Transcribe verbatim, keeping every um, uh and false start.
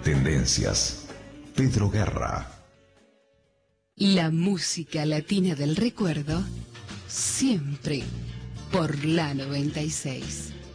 Tendencias. Pedro Guerra. La música latina del recuerdo, siempre por la noventa y seis.